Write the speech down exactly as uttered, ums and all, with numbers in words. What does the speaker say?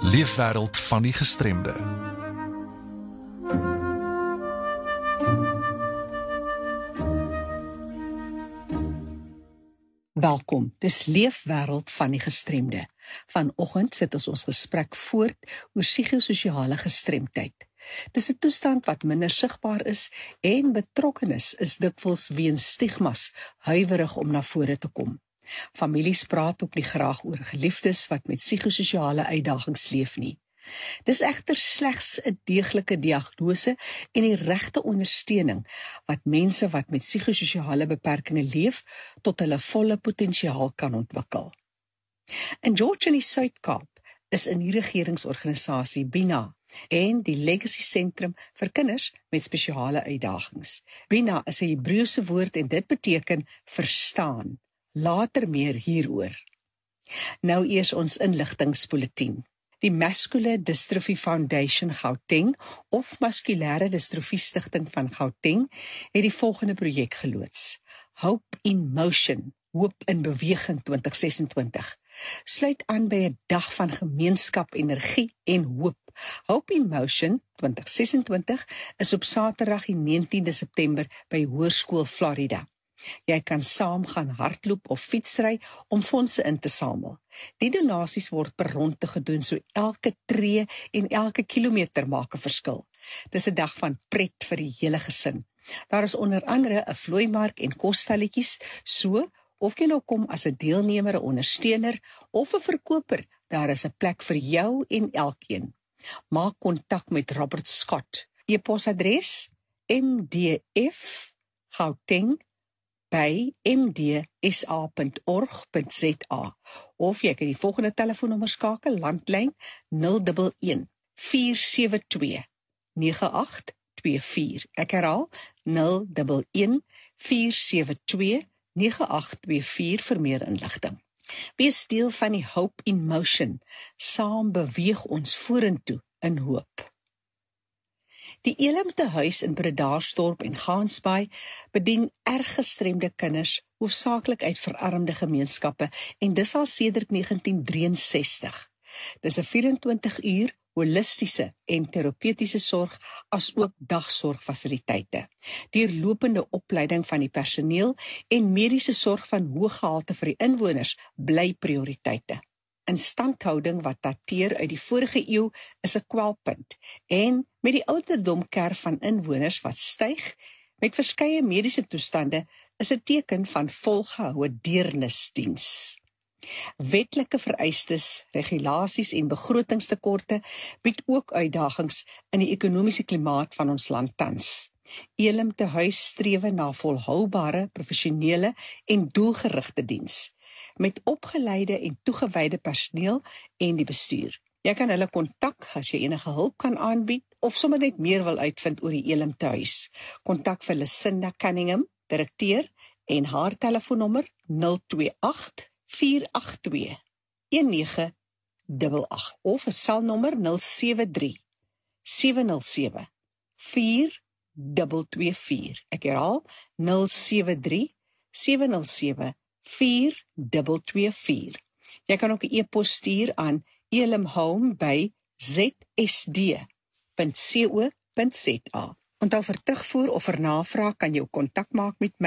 Leefwêreld van die gestremde. Welkom, dis Leefwêreld van die gestremde. Vanoggend sit ons ons gesprek voort oor psigososiale gestremdheid. Dis 'n toestand wat minder sigbaar is en betrokkenis is dikwels weens stigmas huiwerig om na vore te kom. Families praat ook nie graag oor geliefdes wat met psigososiale uitdagings leef nie. Dis egter slegs 'n deeglike diagnose en die regte ondersteuning wat mense wat met psigososiale beperkings leef tot hulle volle potensiaal kan ontwikkel. In George in die Suid-Kaap is in die regeringsorganisasie Bina en die Legacy Sentrum vir kinders met spesiale uitdagings. Bina is 'n Hebreëse woord en dit beteken verstaan. Later meer hieroor. Nou eers ons inligtingsbulletin. Die Muscular Dystrophy Foundation Gauteng of Muskulêre Distrofie Stichting van Gauteng het die volgende projek geloods. Hope in Motion, Hoop in Beweging twintig ses en twintig. Sluit aan by 'n dag van gemeenskap, energie en hoop. Hope in Motion twintig ses en twintig is op Saterdag die negentiende September by Hoërskool Florida. Jy kan saam gaan hardloop of fietsry om fondse in te samel. Die donasies word per ronde gedoen, so elke tree en elke kilometer maak 'n verskil. Dis 'n dag van pret vir die hele gesin. Daar is onder andere 'n vlooimark en kosstelletjies, so of jy nou kom as 'n deelnemer, 'n ondersteuner of 'n verkoper, daar is 'n plek vir jou en elkeen. Maak kontak met Robert Scott. E-posadres m d f gauteng by m d s a punt org punt z a of jy kan die volgende telefoonnommer skakel, landlyn nul een een, vier sewe twee, nege agt twee vier. Ek herhaal nul een een, vier sewe twee, nege agt twee vier vir meer inligting. Wees deel van die Hope in Motion. Saam beweeg ons vorentoe in hoop. Die Elimte Huis in Bredasdorp en Gansbaai bedien erg gestremde kinders, hoofsaaklik uit verarmde gemeenskappe, en dis al sedert negentien drieënsestig. Dis 'n vyf en twintig uur holistiese en terapeutiese sorg as ook dagsorgfasiliteite. Deurlopende opleiding van die personeel en mediese sorg van hoë gehalte vir die inwoners bly prioriteite. Instandhouding wat dateer uit die vorige eeu is 'n kwelpunt en met die ouderdomkerf van inwoners wat styg met verskeie mediese toestande is 'n teken van volgehoue deernisdiens. Wetlike vereistes, regulasies en begrotingstekorte bied ook uitdagings in die ekonomiese klimaat van ons land tans. Elimte Huis strewe na volhoubare, professionele en doelgerigte diens met opgeleide en toegewyde personeel en die bestuur. Jy kan hulle kontak as jy enige hulp kan aanbied of sommer net meer wil uitvind oor die Elimte Huis. Kontak vir Lucinda Cunningham, direkteur, en haar telefoonnommer nul twee agt, vier agt twee, een nege agt agt of 'n selnommer nul sewe drie, sewe nul sewe, vier twee twee vier. Ek herhaal nul sewe drie, sewe nul sewe, vier twee twee vier. Jy kan ook 'n e-pos stuur aan elimhome by z s d punt co punt z a. Onthou vir terugvoer of vir navraag kan jy kontak maak met my